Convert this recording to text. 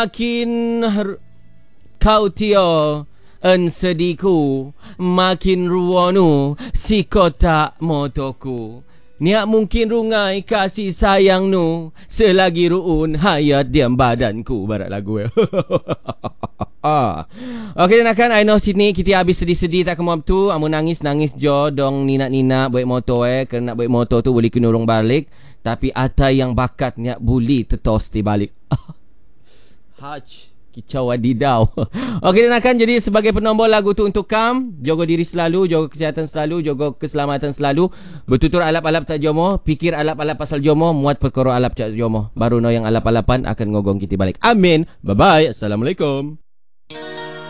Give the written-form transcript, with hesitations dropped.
Makin kau tio en sediku, makin ruonu si kotak motoku. Niak mungkin rungai kasih sayang nu, selagi ruun hayat diam badanku. Barat lagu Okey dan akan I know sini kita habis sedih-sedih tak kemau tu. Amu nangis-nangis jo dong nina-nina baik motor kerana baik motor tu boleh kenurung balik. Tapi ada yang bakat niak buli tetos di balik. Haj kicau wadidau. Okey dan akan jadi sebagai penombor lagu tu untuk kam. Jaga diri selalu, jaga kesihatan selalu, jaga keselamatan selalu. Bertutur alap-alap tak jomo, fikir alap-alap pasal jomo, muat perkara alap tak jomo. Baru no yang alap-alapan akan ngogong kita balik. Amin. Bye bye. Assalamualaikum.